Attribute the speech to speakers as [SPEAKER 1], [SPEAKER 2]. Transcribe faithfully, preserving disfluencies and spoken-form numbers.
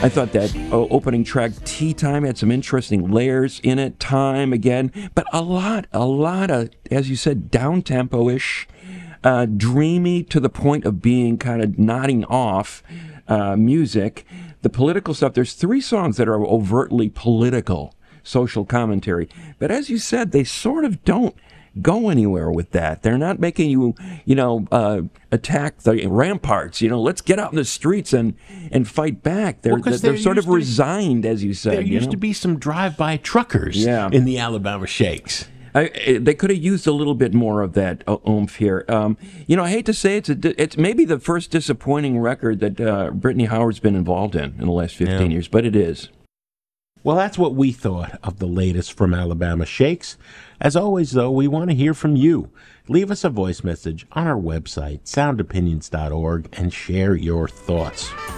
[SPEAKER 1] I thought that uh, opening track, Tea Time, had some interesting layers in it. Time again, but a lot, a lot of, as you said, down-tempo-ish, uh, dreamy to the point of being kind of nodding off uh, music. The political stuff, there's three songs that are overtly political, social commentary. But as you said, they sort of don't go anywhere with that. They're not making you, you know, uh, attack the ramparts. You know, let's get out in the streets and, and fight back. They're,
[SPEAKER 2] well,
[SPEAKER 1] they're sort of resigned, as you said.
[SPEAKER 2] There used
[SPEAKER 1] you know?
[SPEAKER 2] to be some drive-by truckers
[SPEAKER 1] yeah.
[SPEAKER 2] in the Alabama Shakes.
[SPEAKER 1] I, they could have used a little bit more of that uh, oomph here. Um, you know, I hate to say it's a, it's maybe the first disappointing record that uh, Brittany Howard's been involved in in the last fifteen
[SPEAKER 2] yeah.
[SPEAKER 1] years, but it is.
[SPEAKER 2] Well, that's what we thought of the latest from Alabama Shakes. As always, though, we want to hear from you. Leave us a voice message on our website, sound opinions dot org, and share your thoughts.